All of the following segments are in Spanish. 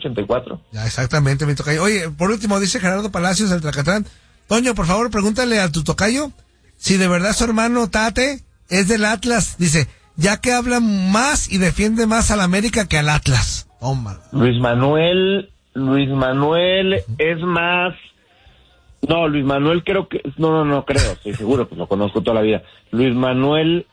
84. Ya, exactamente, mi tocayo. Oye, por último, dice Gerardo Palacios, el Tracatrán. Toño, por favor, pregúntale a tu tocayo si de verdad su hermano Tate es del Atlas. Dice, ya que habla más y defiende más al América que al Atlas. Tómala. Luis Manuel es más... No, Luis Manuel creo que... No creo, estoy seguro, pues lo conozco toda la vida. Luis Manuel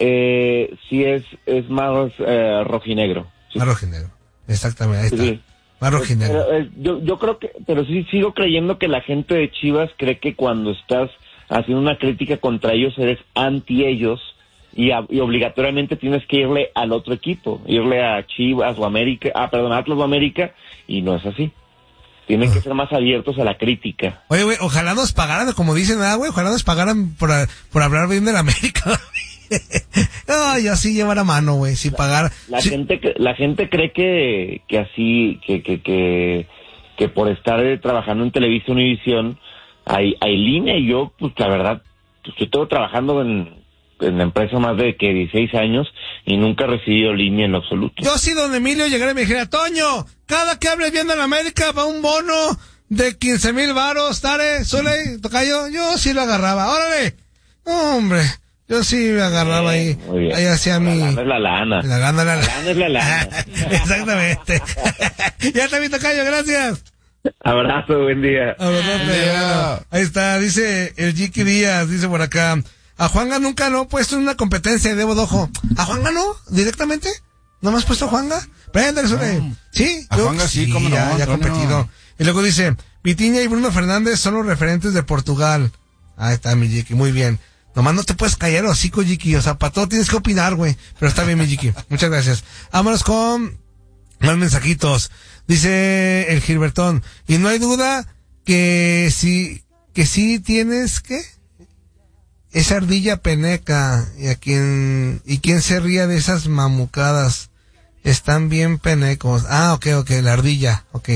sí es más rojinegro. Sí. Más rojinegro, exactamente, ahí está. Sí. Más rojinegro. Yo creo que... Pero sí sigo creyendo que la gente de Chivas cree que cuando estás haciendo una crítica contra ellos eres anti ellos y obligatoriamente tienes que irle al otro equipo, irle a Chivas o América, Atlas o América, y no es así. Tienen que ser más abiertos a la crítica. Oye, güey, ojalá nos pagaran, como dicen, güey, ojalá nos pagaran por hablar bien de la América. Ay, así llevar a mano, güey, si pagar. La gente cree que así, que por estar trabajando en Televisa Univisión hay línea, y yo, pues la verdad, estoy todo trabajando en la empresa más de 16 años y nunca he recibido línea en absoluto. Yo sí, don Emilio, llegara y me dijera, Toño, cada que hables bien de la América va un bono de 15,000 varos, Tare, Zuley, tocayo, yo sí lo agarraba, órale, hombre, yo sí me agarraba ahí, ahí hacía mi... La lana es la lana. La lana es la lana. Exactamente. Ya está mi tocayo, gracias. Abrazo, buen día. Ahí está, dice el Jiki Díaz, dice por acá, a Juanga nunca lo he puesto en una competencia de Debo Dojo. ¿A Juanga no? ¿Directamente? ¿No me has puesto a Juanga? Préndale, Zuley. ¿Sí? A Juanga sí, cómo no. Ya ha competido. Y luego dice, Vitiña y Bruno Fernández son los referentes de Portugal. Ahí está, mi Jiki, muy bien. Nomás no te puedes callar, hocico, Jiki. O sea, para todo tienes que opinar, güey. Pero está bien, mi Jiki. Muchas gracias. Vámonos con más mensajitos. Dice el Gilbertón. Y no hay duda que sí tienes, ¿qué? Esa ardilla peneca. Y quién se ría de esas mamucadas. Están bien penecos. Ok, la ardilla. Ok.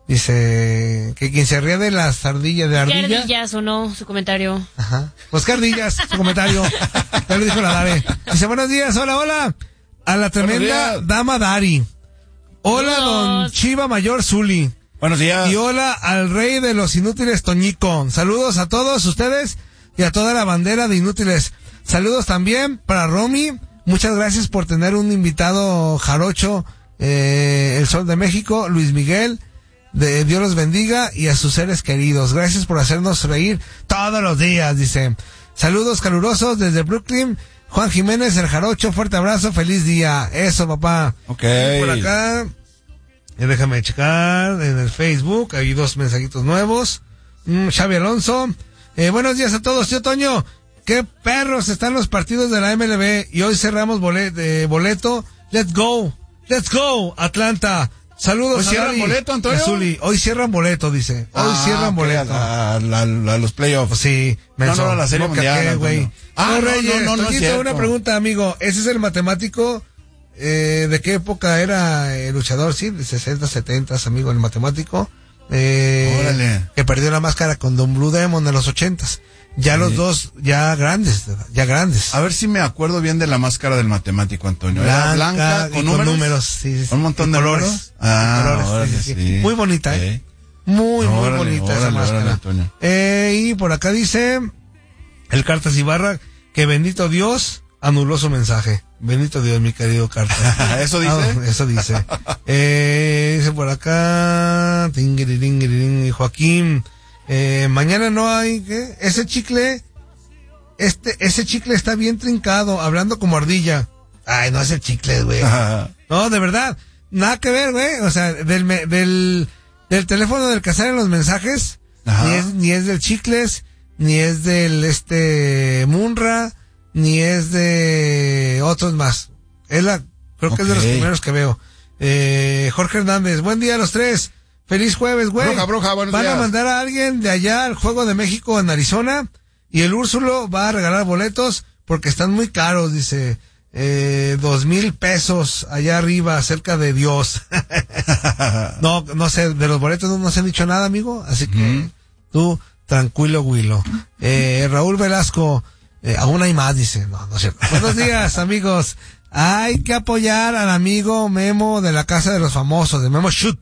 Dice que quien se ría de las ardillas, de ardilla. ¿Qué ardillas o no? Su comentario. Ajá. Pues qué ardillas, su comentario. Ya lo dijo la Dare. Dice, buenos días, hola. A la tremenda dama Dari. Hola, don Chiva Mayor Zuli. Buenos días. Y hola al rey de los inútiles Toñico. Saludos a todos ustedes y a toda la bandera de inútiles. Saludos también para Romy. Muchas gracias por tener un invitado jarocho, el Sol de México, Luis Miguel. Dios los bendiga y a sus seres queridos. Gracias por hacernos reír todos los días, dice. Saludos calurosos desde Brooklyn. Juan Jiménez, el jarocho, fuerte abrazo, feliz día. Eso, papá. Ok. Y por acá, déjame checar en el Facebook, hay 2 mensajitos nuevos. Xavi Alonso. Buenos días a todos, tío Toño. Qué perros están los partidos de la MLB y hoy cerramos boleto. Let's go, Atlanta. Saludos. ¿Hoy cierran boleto, Antonio? Azuli. Hoy cierran boleto, dice. Hoy cierran boleto. A los playoffs. Sí. No, la serie mundial, güey. Reyes, no, Toñito, una pregunta, amigo. ¿Ese es el matemático? ¿De qué época era el luchador? Sí, de 60, 70, amigo, el matemático. Órale. Que perdió la máscara con Don Blue Demon en los 80s. Ya sí. Los dos, ya grandes. A ver si me acuerdo bien de la máscara del matemático, Antonio. Era blanca, con números. Sí. Un montón de colores. Colores, sí. Muy bonita, Muy bonita esa máscara. Y por acá dice el Cartas Ibarra que bendito Dios anuló su mensaje. Bendito Dios, mi querido Cartas. ¿Eso dice? Eso dice. Dice por acá Joaquín. Mañana no hay, ¿qué? Ese chicle está bien trincado, hablando como ardilla. Ay, no es el chicle, güey. No, de verdad, nada que ver, güey. O sea, del teléfono del que salen los mensajes, ni es del chicles, ni es del Munra, ni es de otros más. Creo que es de los primeros que veo. Jorge Hernández, buen día a los tres. Feliz jueves, güey. Bruja, buenos días. Van a mandar a alguien de allá al Juego de México en Arizona y el Úrsulo va a regalar boletos porque están muy caros, dice. 2,000 pesos allá arriba, cerca de Dios. No sé, de los boletos no se han dicho nada, amigo. Así que tú, tranquilo, Willo. Raúl Velasco, aún hay más, dice. No es cierto. Buenos días, amigos. Hay que apoyar al amigo Memo de la Casa de los Famosos, de Memo Shoot.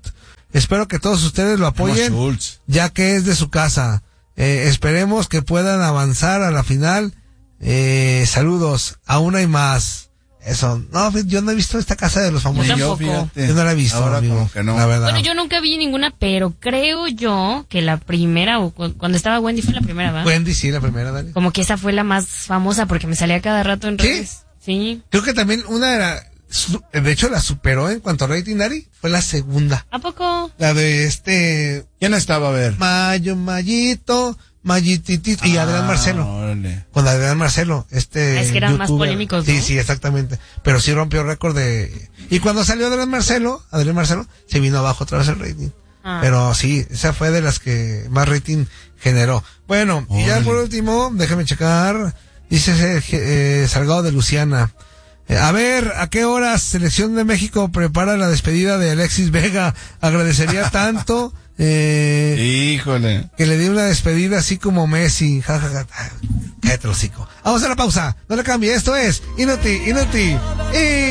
Espero que todos ustedes lo apoyen, ya que es de su casa. Esperemos que puedan avanzar a la final. Saludos, aún hay más. Eso, no, yo no he visto esta casa de los famosos. Yo tampoco. Yo no la he visto, ahora amigo, como que no. la verdad. Bueno, yo nunca vi ninguna, pero creo yo que la primera, o cuando estaba Wendy fue la primera, ¿verdad? Wendy, sí, la primera, Dani. Como que esa fue la más famosa porque me salía cada rato en ¿Sí? redes. Sí. Creo que también una era, de hecho la superó en cuanto a rating, Dari, fue la segunda. ¿A poco? La de ¿Quién estaba a ver? Mayitito, y Adrián Marcelo. Órale. Con Adrián Marcelo, Es que eran más polémicos, ¿no? Sí, sí, exactamente. Pero sí rompió récord de... Y cuando salió Adrián Marcelo, se vino abajo otra vez el rating. Pero sí, esa fue de las que más rating generó. Bueno, y ya por último, déjame checar. Dice Salgado de Luciana. A ver, ¿a qué horas Selección de México prepara la despedida de Alexis Vega? Agradecería tanto... Híjole. Que le di una despedida así como Messi. Ja, ja, ja. Cállate el hocico. Vamos a la pausa. No le cambie. Esto es Inuti.